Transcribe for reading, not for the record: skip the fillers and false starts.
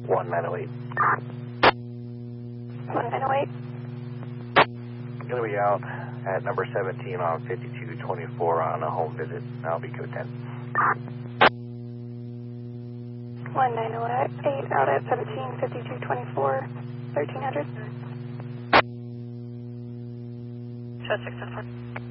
1908. 1908. Going to be out at number 17 on 5224 on a home visit. I'll be code 10. 1908 out at 17 5224 1300. Show 604.